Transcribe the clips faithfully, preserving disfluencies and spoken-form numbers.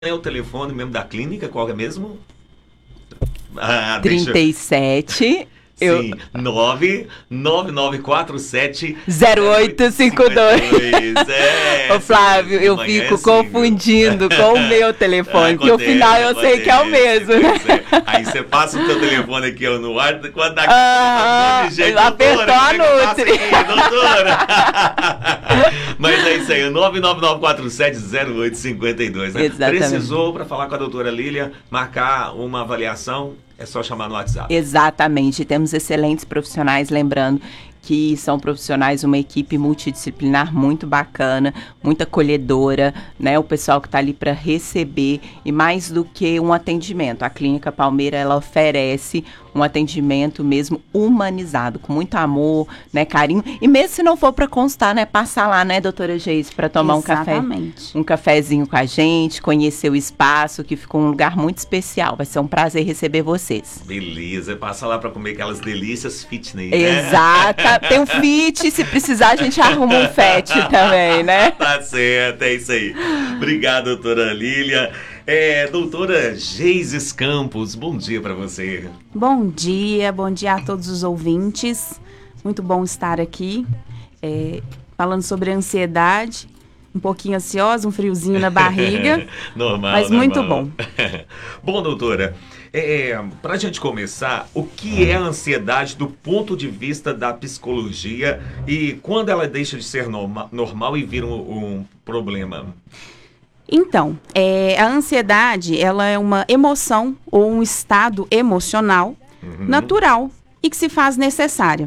É o telefone mesmo da clínica, qual é mesmo? Ah, trinta e sete Eu... Sim, nove nove nove quatro sete zero oito cinco dois É, Ô Flávio, eu fico assim, confundindo com o meu telefone, porque o final eu acontece, sei que é o mesmo, né? É. Aí você passa o teu telefone aqui ó, no ar, quando dá ah, de jeito, apertou doutora, a Nutri. aqui, doutora. Mas é isso aí, nove nove nove quatro sete zero oito cinco dois Né? Precisou, para falar com a doutora Lília, marcar uma avaliação? É só chamar no WhatsApp. Exatamente. Temos excelentes profissionais, lembrando que são profissionais, uma equipe multidisciplinar muito bacana, muito acolhedora, né? O pessoal que está ali para receber e mais do que um atendimento. A Clínica Palmeira, ela oferece um atendimento mesmo humanizado, com muito amor, né, carinho. E mesmo se não for para constar, né, passar lá, né, doutora Geise, para tomar um café, um cafezinho com a gente, conhecer o espaço, que ficou um lugar muito especial. Vai ser um prazer receber vocês. Beleza, passa lá para comer aquelas delícias fitness, né? Exata, tem um fit, se precisar a gente arruma um fat também, né? Tá certo, é isso aí. Obrigado, doutora Lília. É, doutora Geise Campos, bom dia para você. Bom dia, bom dia a todos os ouvintes. Muito bom estar aqui, é, falando sobre ansiedade. Um pouquinho ansiosa, um friozinho na barriga. Normal, mas normal. muito bom. Bom, doutora, é, para a gente começar, o que é a ansiedade do ponto de vista da psicologia e quando ela deixa de ser norma, normal e vira um, um problema? Então, é, a ansiedade, ela é uma emoção ou um estado emocional uhum. natural e que se faz necessária.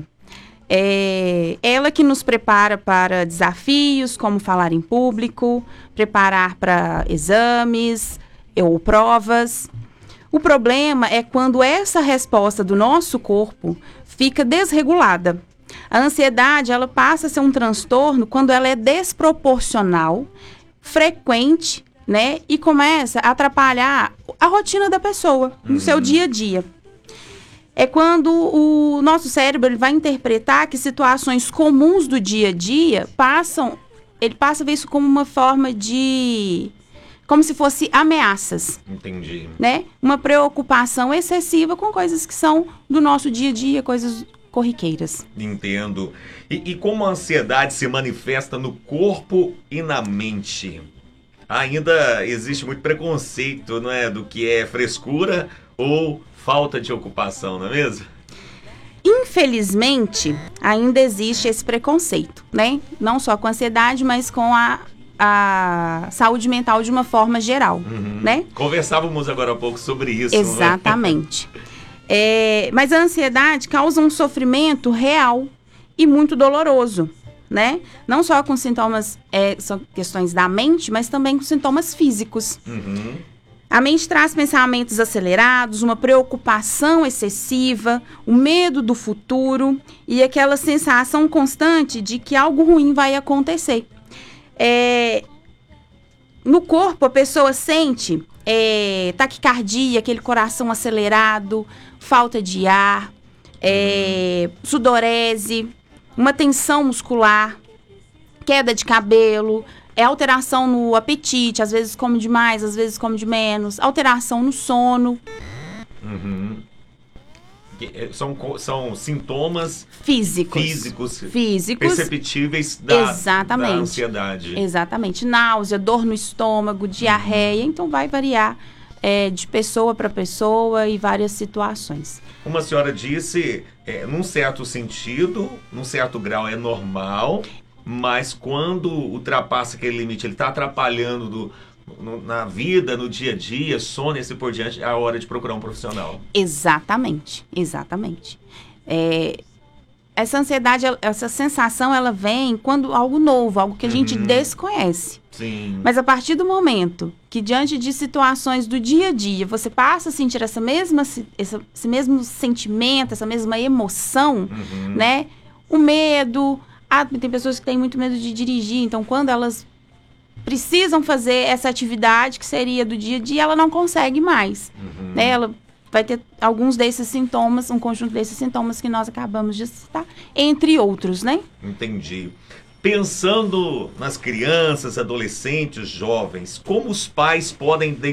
É ela que nos prepara para desafios, como falar em público, preparar para exames ou provas. O problema é quando essa resposta do nosso corpo fica desregulada. A ansiedade, ela passa a ser um transtorno quando ela é desproporcional, frequente, né, e começa a atrapalhar a rotina da pessoa, no uhum. seu dia a dia. É quando o nosso cérebro ele vai interpretar que situações comuns do dia a dia passam, ele passa a ver isso como uma forma de, como se fosse ameaças. Entendi. Né? Uma preocupação excessiva com coisas que são do nosso dia a dia, coisas corriqueiras. Entendo. E, e como a ansiedade se manifesta no corpo e na mente? Ainda existe muito preconceito, não é, do que é frescura ou falta de ocupação, não é mesmo? Infelizmente, ainda existe esse preconceito, né? Não só com a ansiedade, mas com a, a saúde mental de uma forma geral, uhum. né? Conversávamos agora há pouco sobre isso. Exatamente. É, mas a ansiedade causa um sofrimento real e muito doloroso, né? Não só com sintomas, é, são questões da mente, mas também com sintomas físicos. Uhum. A mente traz pensamentos acelerados, uma preocupação excessiva, o medo do futuro e aquela sensação constante de que algo ruim vai acontecer. É, no corpo, a pessoa sente é, taquicardia, aquele coração acelerado, falta de ar, é, sudorese, uma tensão muscular, queda de cabelo, é alteração no apetite, às vezes come demais, às vezes come de menos, alteração no sono. Uhum. São, são sintomas físicos, físicos, físicos perceptíveis da, exatamente, da ansiedade. Exatamente. Náusea, dor no estômago, diarreia, uhum. então vai variar é, de pessoa para pessoa e várias situações. Uma senhora disse, é, num certo sentido, num certo grau é normal, mas quando ultrapassa aquele limite, ele está atrapalhando do, no, na vida, no dia a dia, sono e assim por diante, é a hora de procurar um profissional. Exatamente, exatamente. É, essa ansiedade, essa sensação, ela vem quando algo novo, algo que a gente uhum. desconhece. Sim. Mas a partir do momento que, diante de situações do dia a dia, você passa a sentir essa mesma, essa, esse mesmo sentimento, essa mesma emoção, uhum. né? O medo... Ah, tem pessoas que têm muito medo de dirigir, então quando elas precisam fazer essa atividade que seria do dia a dia, ela não consegue mais. Uhum. Né? Ela vai ter alguns desses sintomas, um conjunto desses sintomas que nós acabamos de citar, entre outros, né? Entendi. pensando nas crianças, adolescentes, jovens, como os pais podem